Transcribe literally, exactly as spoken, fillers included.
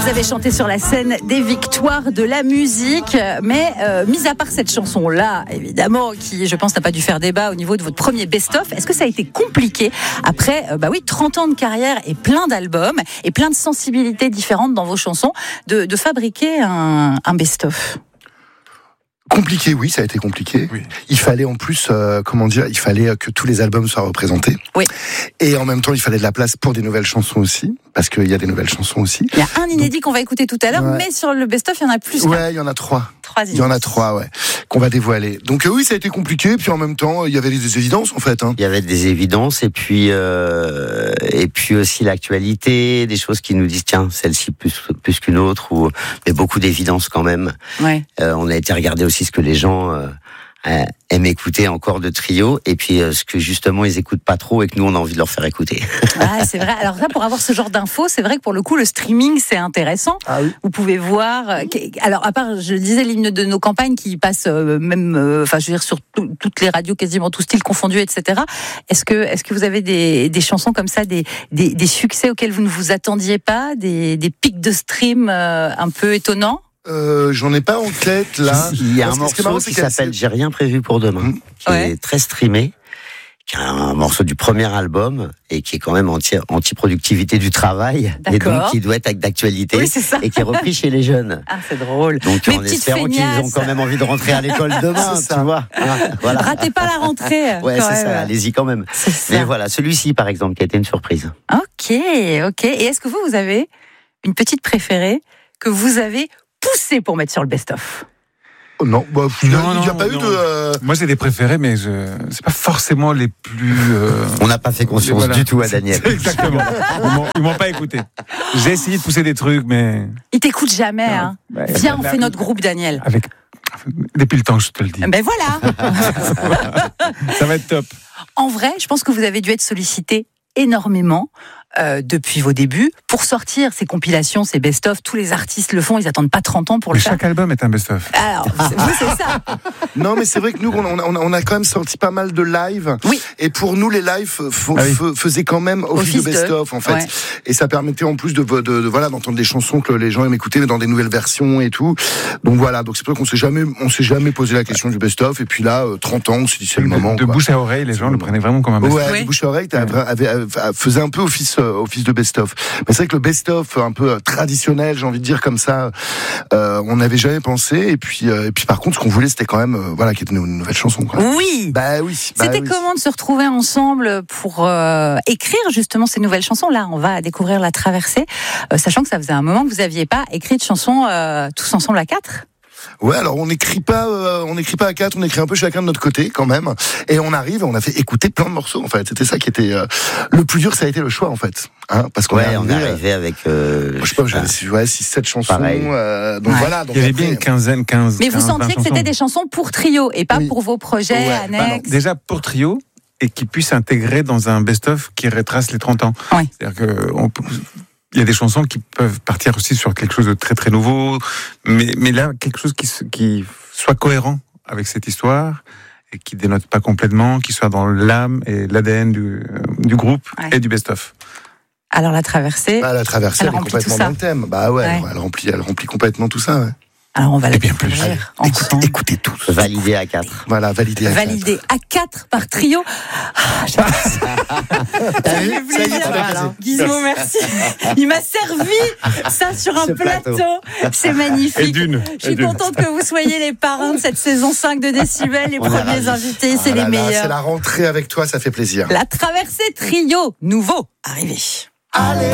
Vous avez chanté sur la scène des victoires de la musique, mais euh, mis à part cette chanson-là, évidemment, qui, je pense, n'a pas dû faire débat au niveau de votre premier best-of, est-ce que ça a été compliqué après, euh, bah oui, trente ans de carrière et plein d'albums et plein de sensibilités différentes dans vos chansons, de, de fabriquer un, un best-of? Compliqué, oui, ça a été compliqué. Oui. Il fallait en plus, euh, comment dire, il fallait que tous les albums soient représentés. Oui. Et en même temps, il fallait de la place pour des nouvelles chansons aussi, parce qu'il y a des nouvelles chansons aussi. Il y a un inédit Donc, qu'on va écouter tout à l'heure, ouais. mais sur le best-of, il y en a plus. Ouais, il y en a trois. Trois il y en a trois, ouais, qu'on va dévoiler. Donc euh, oui, ça a été compliqué, puis en même temps, il y avait des évidences, en fait. Hein. Il y avait des évidences, et puis euh, et puis aussi l'actualité, des choses qui nous disent tiens, celle-ci plus plus qu'une autre, ou mais beaucoup d'évidences quand même. Ouais. Euh, on a été regarder aussi ce que les gens euh, aiment écouter encore de Trio, et puis euh, ce que justement ils écoutent pas trop et que nous on a envie de leur faire écouter. Ah, c'est vrai. Alors là, pour avoir ce genre d'infos, c'est vrai que pour le coup, le streaming, c'est intéressant. Ah oui. Vous pouvez voir. Alors, à part, je disais, l'hymne de nos campagnes qui passe euh, même, euh, enfin, je veux dire, sur tout, toutes les radios, quasiment tous styles confondus, et cetera. Est-ce que, est-ce que vous avez des, des chansons comme ça, des, des, des succès auxquels vous ne vous attendiez pas, des, des pics de stream euh, un peu étonnants? Euh, j'en ai pas en tête là. Il y a un Parce que ce qui est morceau marrant, qui c'est qu'elle- s'appelle J'ai rien prévu pour demain, Mmh. qui Ouais. est très streamé, qui est un morceau du premier album et qui est quand même anti anti-productivité du travail, et D'accord. donc qui doit être d'actualité, Oui, c'est ça. et qui est repris chez les jeunes. Ah, c'est drôle. Donc Mes en petites espérant qu'ils feignasses. ont quand même envie de rentrer à l'école demain, C'est ça. tu vois. Ah, voilà. Ratez pas la rentrée. Ouais, quand c'est même. ça. Allez-y quand même. C'est ça. Mais voilà, celui-ci par exemple qui a été une surprise. Ok, ok. Et est-ce que vous, vous avez une petite préférée que vous avez poussée pour mettre sur le best-of? Oh, non, bah, il n'y a, Non, il y a non, pas eu non. de. euh, Moi, j'ai des préférés, mais je... c'est pas forcément les plus. Euh... On n'a pas fait confiance Voilà. du tout à Daniel. Exactement. Ils m'ont- Ils m'ont pas écouté. J'ai essayé de pousser des trucs, mais Il t'écoute jamais, hein. Ouais, Viens, on là- fait notre groupe, Daniel. avec depuis le temps, je te le dis. Ben voilà. Ça va être top. En vrai, je pense que vous avez dû être sollicité énormément euh, depuis vos débuts pour sortir ces compilations, ces best-of. Tous les artistes le font, ils attendent pas trente ans pour Mais le faire. chaque album est un best-of. Alors, c'est- oui, c'est ça. Non, mais c'est vrai que nous, on a, on a- on a quand même sorti pas mal de lives. Oui. Et pour nous, les lives fo- Ah oui. f- faisaient quand même office, Office de de- best-of, en fait. ouais. Et ça permettait en plus de, de, de- voilà, d'entendre des chansons que les gens aiment écouter, mais dans des nouvelles versions et tout. Donc voilà. Donc c'est pour ça qu'on s'est jamais, on s'est jamais posé la question du best-of. Et puis là, euh, trente ans, on s'est dit c'est le De, moment. de quoi. bouche à oreille, les gens le prenaient vraiment comme un best-of. Ouais, Oui. de bouche à oreille, t'as- avait- avait- faisait un peu office, euh, office de best-of. Mais c'est vrai que le best-of un peu euh, traditionnel, j'ai envie de dire comme ça, euh, on n'avait jamais pensé. Et puis, euh, et puis par contre, ce qu'on voulait, c'était quand même, euh, voilà, qu'il y ait une nouvelle chanson. Quoi. Oui. Bah oui. Bah C'était oui. comment de se retrouver ensemble pour euh, écrire justement ces nouvelles chansons? Là, on va découvrir La Traversée, euh, sachant que ça faisait un moment que vous n'aviez pas écrit de chansons euh, tous ensemble à quatre. Ouais, alors on n'écrit pas, euh, on n'écrit pas à quatre, on écrit un peu chacun de notre côté quand même. Et on arrive, on a fait écouter plein de morceaux. En fait, c'était ça qui était euh, le plus dur, ça a été le choix en fait, hein, parce qu'on Ouais, est on est arrivé. arrivé avec. Euh, euh, je sais pas, j'avais ouais, six sept chansons. Pareil. Euh, donc Ouais. voilà. Donc Il y avait après, bien une quinzaine, quinze. Mais vous quinze, vingt sentiez que c'était chansons. des chansons pour Trio et pas Oui. pour vos projets Ouais, bah non. annexes. Déjà pour Trio, et qui puisse s'intégrer dans un best-of qui retrace les trente ans. Ouais. C'est-à-dire que on peut- il y a des chansons qui peuvent partir aussi sur quelque chose de très très nouveau, mais, mais là, quelque chose qui, se- qui soit cohérent avec cette histoire et qui dénote pas complètement, qui soit dans l'âme et l'A D N du, euh, du groupe Ouais. et du best-of. Alors La Traversée. bah, la traversée, Elle elle, est remplit complètement tout ça. dans le thème. Bah ouais, Ouais. elle remplit, elle remplit complètement tout ça. Ouais. Alors on va la Et bien plus. découvrir Écoutez, ensemble. écoutez tous. validé à quatre. Voilà, validé. à quatre. Validé à quatre par Trio. Ah, j'adore ça. Ça me fait plaisir. Gizmo, merci. Il m'a servi ça sur un Ce plateau. plateau. C'est magnifique. Et d'une. Je suis contente que vous soyez les parrains de cette saison cinq de Décibel, les On est premiers ravis. invités, c'est Ah les là là, meilleurs. C'est la rentrée avec toi, ça fait plaisir. La Traversée Trio, nouveau, arrivé. Allez.